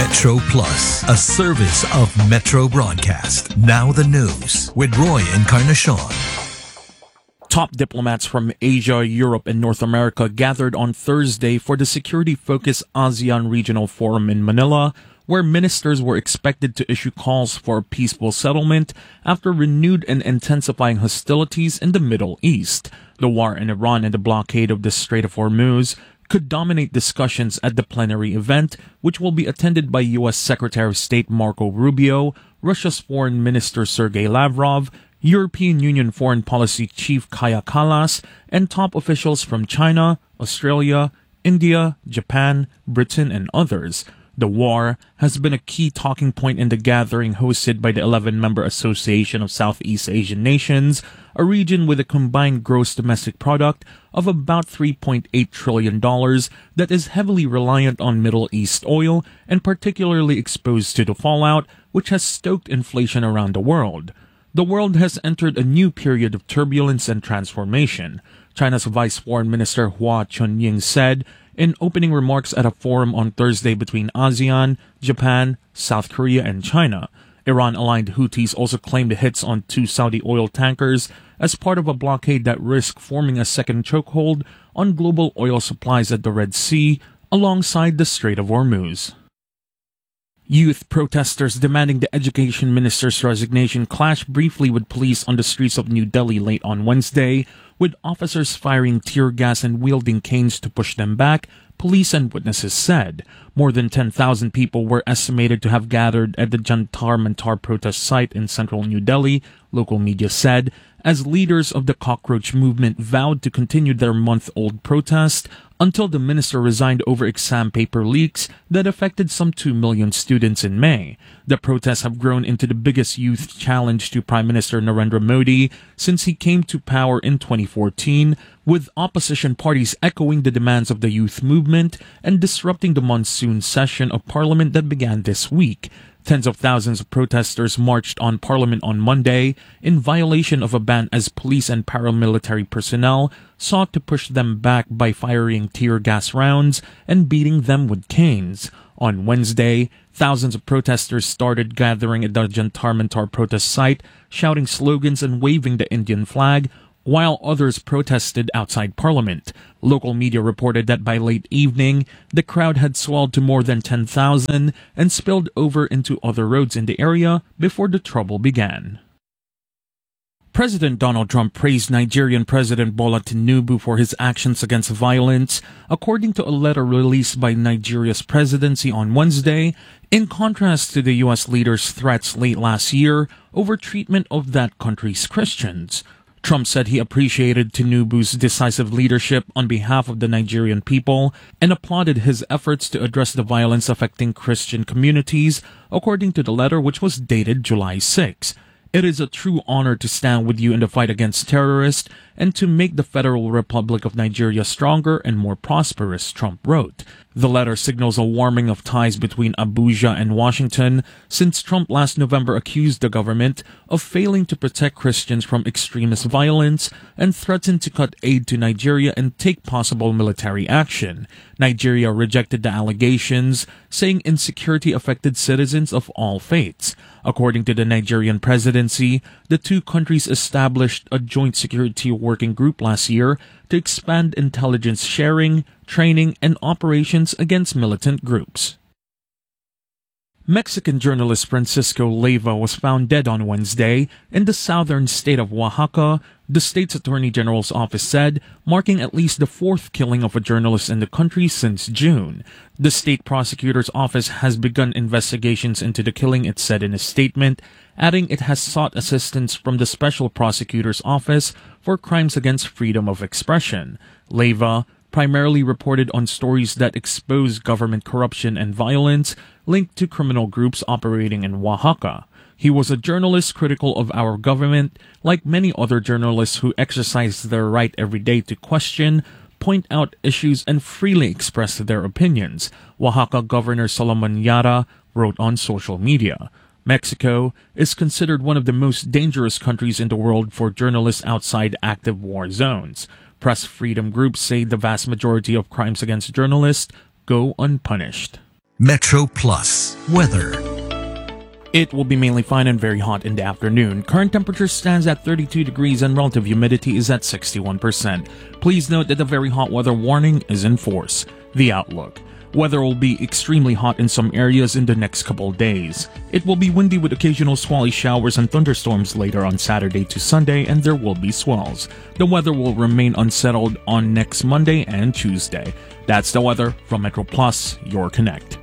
Metro Plus, a service of Metro Broadcast. Now the news with Roy Encarnacion. Top diplomats from Asia, Europe, and North America gathered on Thursday for the security-focused ASEAN Regional Forum in Manila, where ministers were expected to issue calls for a peaceful settlement after renewed and intensifying hostilities in the Middle East. The war in Iran and the blockade of the Strait of Hormuz could dominate discussions at the plenary event, which will be attended by U.S. Secretary of State Marco Rubio, Russia's Foreign Minister Sergei Lavrov, European Union Foreign Policy Chief Kaja Kallas, and top officials from China, Australia, India, Japan, Britain, and others. The war has been a key talking point in the gathering hosted by the 11-member Association of Southeast Asian Nations, a region with a combined gross domestic product of about $3.8 trillion that is heavily reliant on Middle East oil and particularly exposed to the fallout, which has stoked inflation around the world. The world has entered a new period of turbulence and transformation. China's Vice Foreign Minister Hua Chunying said in opening remarks at a forum on Thursday between ASEAN, Japan, South Korea, and China. Iran-aligned Houthis also claimed hits on 2 Saudi oil tankers as part of a blockade that risked forming a second chokehold on global oil supplies at the Red Sea alongside the Strait of Hormuz. Youth protesters demanding the education minister's resignation clashed briefly with police on the streets of New Delhi late on Wednesday, with officers firing tear gas and wielding canes to push them back, police and witnesses said. More than 10,000 people were estimated to have gathered at the Jantar Mantar protest site in central New Delhi, local media said, as leaders of the cockroach movement vowed to continue their month-old protest until the minister resigned over exam paper leaks that affected some 2 million students in May. The protests have grown into the biggest youth challenge to Prime Minister Narendra Modi since he came to power in 2014, with opposition parties echoing the demands of the youth movement and disrupting the monsoon session of parliament that began this week. Tens of thousands of protesters marched on Parliament on Monday in violation of a ban as police and paramilitary personnel sought to push them back by firing tear gas rounds and beating them with canes. On Wednesday, thousands of protesters started gathering at the Jantar Mantar protest site, shouting slogans and waving the Indian flag, while others protested outside Parliament. Local media reported that by late evening, the crowd had swelled to more than 10,000 and spilled over into other roads in the area before the trouble began. President Donald Trump praised Nigerian President Bola Tinubu for his actions against violence, according to a letter released by Nigeria's presidency on Wednesday, in contrast to the U.S. leader's threats late last year over treatment of that country's Christians. Trump said he appreciated Tinubu's decisive leadership on behalf of the Nigerian people and applauded his efforts to address the violence affecting Christian communities, according to the letter, which was dated July 6. It is a true honor to stand with you in the fight against terrorists and to make the Federal Republic of Nigeria stronger and more prosperous, Trump wrote. The letter signals a warming of ties between Abuja and Washington since Trump last November accused the government of failing to protect Christians from extremist violence and threatened to cut aid to Nigeria and take possible military action. Nigeria rejected the allegations, saying insecurity affected citizens of all faiths. According to the Nigerian presidency, the two countries established a joint security working group last year to expand intelligence sharing, training, and operations against militant groups. Mexican journalist Francisco Leiva was found dead on Wednesday in the southern state of Oaxaca, the state's attorney general's office said, marking at least the 4th killing of a journalist in the country since June. The state prosecutor's office has begun investigations into the killing, it said in a statement, adding it has sought assistance from the special prosecutor's office for crimes against freedom of expression. Leiva primarily reported on stories that expose government corruption and violence linked to criminal groups operating in Oaxaca. He was a journalist critical of our government, like many other journalists who exercise their right every day to question, point out issues, and freely express their opinions, Oaxaca Governor Solomon Yara wrote on social media. Mexico is considered one of the most dangerous countries in the world for journalists outside active war zones. Press freedom groups say the vast majority of crimes against journalists go unpunished. Metro Plus weather. It will be mainly fine and very hot in the afternoon. Current temperature stands at 32 degrees and relative humidity is at 61%. Please note that the very hot weather warning is in force. The outlook. Weather will be extremely hot in some areas in the next couple days. It will be windy with occasional squally showers and thunderstorms later on Saturday to Sunday, and there will be swells. The weather will remain unsettled on next Monday and Tuesday. That's the weather from Metro Plus, your connect.